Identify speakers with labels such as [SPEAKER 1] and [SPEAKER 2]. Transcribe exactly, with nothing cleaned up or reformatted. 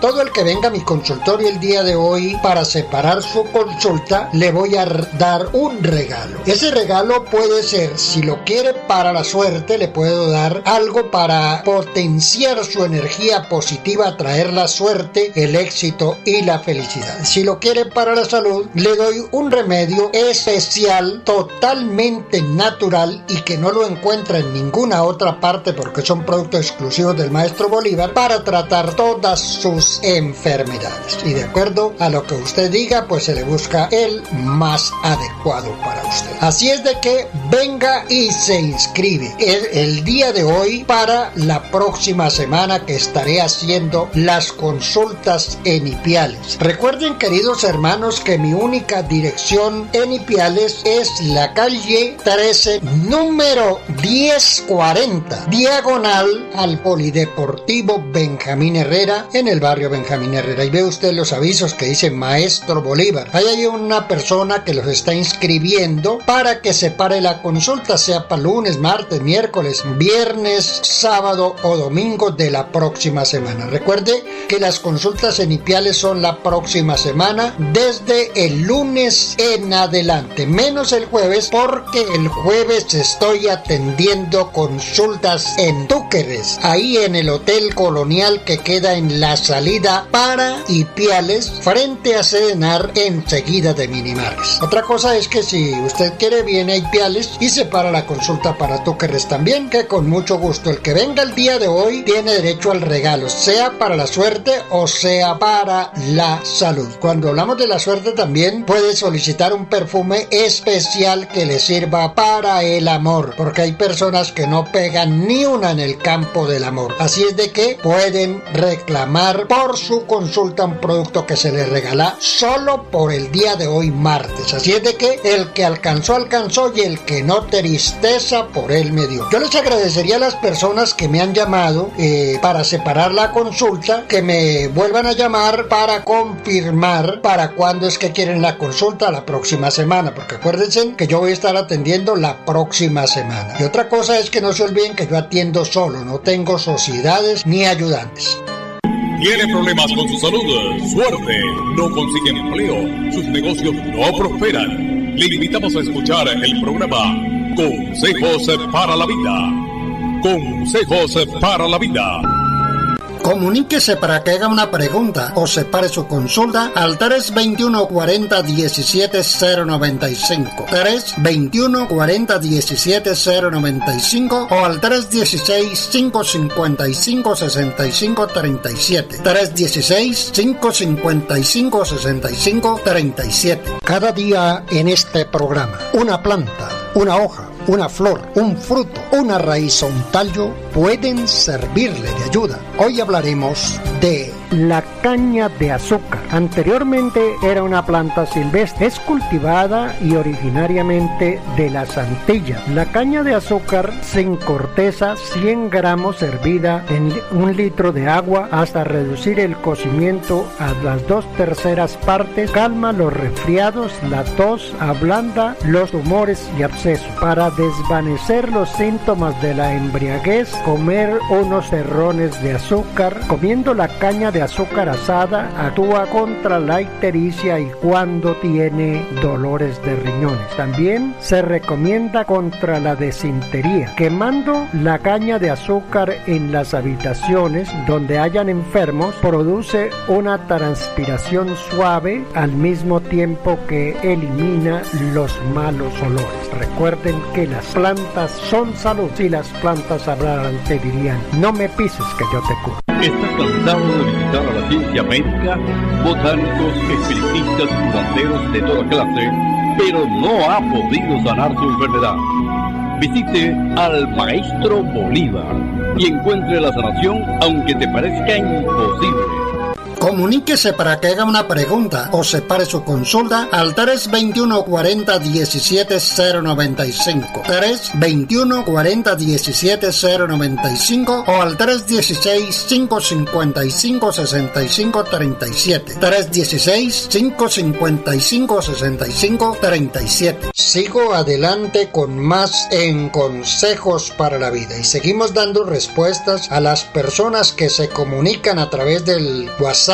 [SPEAKER 1] todo el que venga a mi consultorio el día de hoy para separar su consulta, le voy a dar un regalo. Ese regalo puede ser, si lo quiere para la suerte, le puedo dar algo para potenciar su energía positiva, atraer la suerte, el éxito y la felicidad. Si lo quiere para la salud, le doy un remedio especial, totalmente natural y que no lo encuentra en ninguna otra parte porque son productos exclusivos del Maestro Bolívar, para tratar todas sus enfermedades. Y de acuerdo a lo que usted diga, pues se le busca el más adecuado para usted. Así es de que venga y se inscribe el, el día de hoy para la próxima semana que estaré haciendo las consultas en Ipiales. Recuerden, queridos hermanos, que mi única dirección en Ipiales es la calle trece, número diez cuarenta, diagonal al Polideportivo Benjamín Herrera, en el barrio Benjamín Herrera. Y ve usted los avisos que dice Maestro Bolívar. Ahí hay una persona que los está inscribiendo para que separe la consulta, sea para lunes, martes, miércoles, viernes, sábado o domingo de la próxima semana. Recuerde que las consultas en Ipiales son la próxima semana, desde el lunes en adelante, menos el jueves, porque el jueves estoy atendiendo consultas en Túqueres, ahí en el Hotel Colonial que queda en la salida para Ipiales, frente a Sedenar, enseguida de Minimares. Otra cosa es que si usted quiere, viene a Ipiales y separa la consulta para Túqueres también, que con mucho gusto. El que venga el día de hoy tiene derecho al regalo, sea para la suerte o sea para la salud. Cuando hablamos de la suerte, también puede solicitar un perfume especial que le sirva para el amor, porque hay personas que no pegan ni una en el campo del amor. Así es de que pueden reclamar por su consulta un producto que se les regala solo por el día de hoy, martes. Así es de que el que alcanzó, alcanzó, y el que no, tristeza por él me dio. Yo les agradecería a las personas que me han llamado eh, para separar la consulta, que me vuelvan a llamar para confirmar para cuándo es que quieren la consulta la próxima semana, porque acuérdense que yo voy a estar atendiendo la próxima semana. Y otra cosa es que no se olviden que yo atiendo solo, no tengo sociedades ni ayudantes.
[SPEAKER 2] ¿Tiene problemas con su salud? Suerte, no consigue empleo, sus negocios no prosperan. Le invitamos a escuchar el programa Consejos para la Vida. Consejos para la Vida.
[SPEAKER 1] Comuníquese para que haga una pregunta o separe su consulta al tres veintiuno cuarenta diecisiete cero noventa y cinco, tres veintiuno cuarenta diecisiete cero noventa y cinco o al tres dieciséis cinco cincuenta y cinco sesenta y cinco treinta y siete, tres dieciséis cinco cincuenta y cinco sesenta y cinco treinta y siete. Cada día en este programa, una planta, una hoja, una flor, un fruto, una raíz o un tallo pueden servirle de ayuda. Hoy hablaremos de la caña de azúcar. Anteriormente era una planta silvestre, es cultivada y originariamente de las Antillas. La caña de azúcar sin corteza, cien gramos hervida en un litro de agua hasta reducir el cocimiento a las dos terceras partes, calma los resfriados, la tos, ablanda los tumores y abscesos. Para desvanecer los síntomas de la embriaguez, comer unos terrones de azúcar. Comiendo la caña de azúcar asada actúa contra la ictericia y cuando tiene dolores de riñones. También se recomienda contra la desintería. Quemando la caña de azúcar en las habitaciones donde hayan enfermos produce una transpiración suave al mismo tiempo que elimina los malos olores. Recuerden que las plantas son salud. Si las plantas hablaran, te dirían: no me pises que yo te curo.
[SPEAKER 3] Está cansado de visitar a la ciencia médica, botánicos, espiritistas, curanderos de toda clase, pero no ha podido sanar su enfermedad. Visite al Maestro Bolívar y encuentre la sanación aunque te parezca imposible.
[SPEAKER 1] Comuníquese para que haga una pregunta o separe su consulta al tres veintiuno cuarenta diecisiete cero noventa y cinco, tres veintiuno cuarenta diecisiete cero noventa y cinco o al tres dieciséis cinco cincuenta y cinco sesenta y cinco treinta y siete, tres dieciséis cinco cincuenta y cinco sesenta y cinco treinta y siete. Sigo adelante con más en Consejos para la Vida y seguimos dando respuestas a las personas que se comunican a través del WhatsApp